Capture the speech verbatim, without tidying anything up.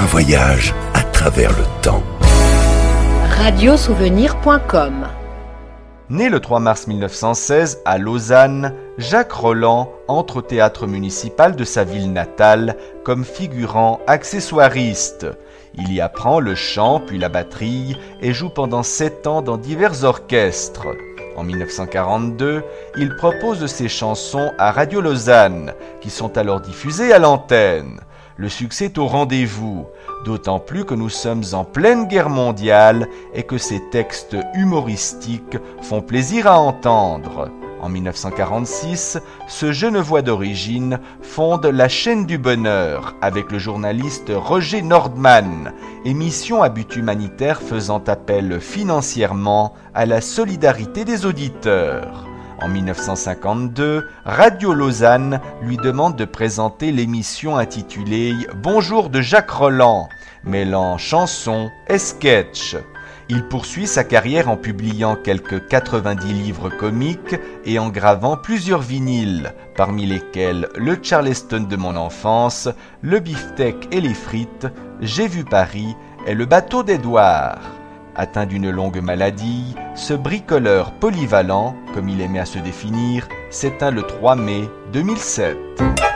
voyage à travers le temps. radiosouvenir point com. Né le trois mars mille neuf cent seize à Lausanne, Jacques Rolland entre au théâtre municipal de sa ville natale comme figurant accessoiriste. Il y apprend le chant puis la batterie et joue pendant sept ans dans divers orchestres. En mille neuf cent quarante-deux, il propose ses chansons à Radio Lausanne, qui sont alors diffusées à l'antenne. Le succès est au rendez-vous, d'autant plus que nous sommes en pleine guerre mondiale et que ses textes humoristiques font plaisir à entendre. En mille neuf cent quarante-six, ce Genevois d'origine fonde la Chaîne du Bonheur avec le journaliste Roger Nordman, émission à but humanitaire faisant appel financièrement à la solidarité des auditeurs. En mille neuf cent cinquante-deux, Radio Lausanne lui demande de présenter l'émission intitulée « Bonjour de Jacques Rolland », mêlant chansons et sketchs. Il poursuit sa carrière en publiant quelques quatre-vingt-dix livres comiques et en gravant plusieurs vinyles, parmi lesquels Le Charleston de mon enfance, Le beefsteak et les frites, J'ai vu Paris et Le bateau d'Édouard. Atteint d'une longue maladie, ce bricoleur polyvalent, comme il aimait à se définir, s'éteint le trois mai deux mille sept.